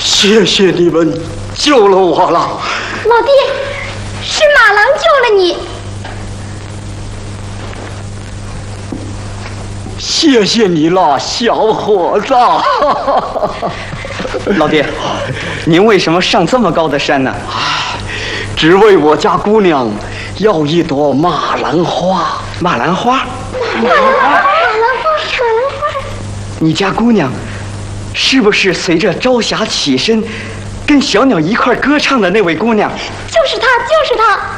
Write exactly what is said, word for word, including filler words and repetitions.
谢谢你们救了我了。 老弟，是马郎救了你。 谢谢你了，小伙子。 老爹，您为什么上这么高的山呢？ 只为我家姑娘要一朵马兰花。 马兰花？ 马兰花，马兰花，马兰花。 你家姑娘是不是随着朝霞起身，跟小鸟一块歌唱的那位姑娘？ 就是她，就是她。